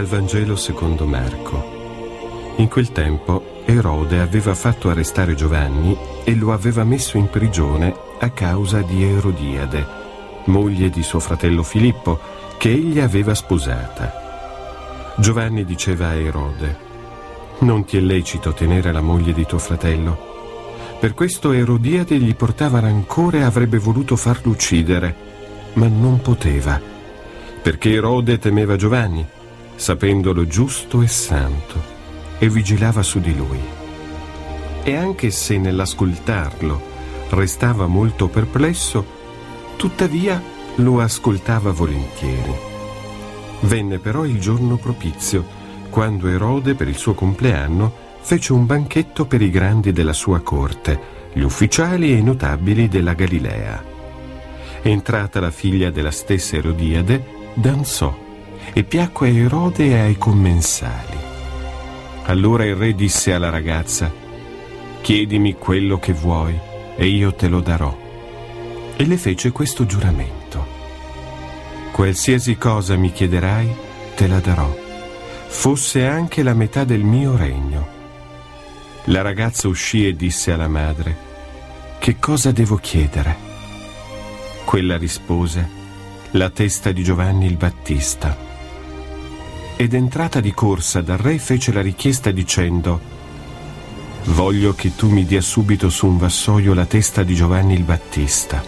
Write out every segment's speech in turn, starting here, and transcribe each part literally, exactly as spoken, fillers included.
Dal Vangelo secondo Marco. In quel tempo Erode aveva fatto arrestare Giovanni e lo aveva messo in prigione a causa di Erodiade, moglie di suo fratello Filippo, che egli aveva sposata. Giovanni diceva a Erode: «Non ti è lecito tenere la moglie di tuo fratello». Per questo Erodiade gli portava rancore e avrebbe voluto farlo uccidere, ma non poteva, perché Erode temeva Giovanni, sapendolo giusto e santo, e vigilava su di lui. E anche se nell'ascoltarlo restava molto perplesso, tuttavia lo ascoltava volentieri. Venne però il giorno propizio, quando Erode, per il suo compleanno, fece un banchetto per i grandi della sua corte, gli ufficiali e i notabili della Galilea. Entrata la figlia della stessa Erodiade, danzò e piacque a Erode e ai commensali. Allora il re disse alla ragazza: «Chiedimi quello che vuoi e io te lo darò». E le fece questo giuramento: «Qualsiasi cosa mi chiederai, te la darò, fosse anche la metà del mio regno». La ragazza uscì e disse alla madre: «Che cosa devo chiedere?» Quella rispose: «La testa di Giovanni il Battista». Ed entrata di corsa dal re fece la richiesta dicendo: «Voglio che tu mi dia subito su un vassoio la testa di Giovanni il Battista».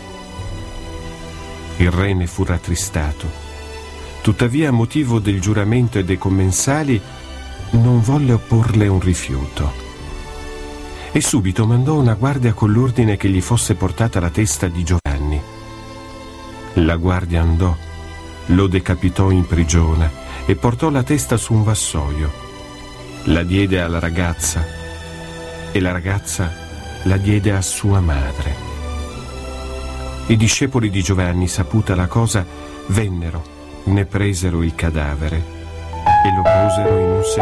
Il re ne fu rattristato. Tuttavia, a motivo del giuramento e dei commensali, non volle opporle un rifiuto. E subito mandò una guardia con l'ordine che gli fosse portata la testa di Giovanni. La guardia andò, lo decapitò in prigione e portò la testa su un vassoio. La diede alla ragazza e la ragazza la diede a sua madre. I discepoli di Giovanni, saputa la cosa, vennero, ne presero il cadavere e lo posero in un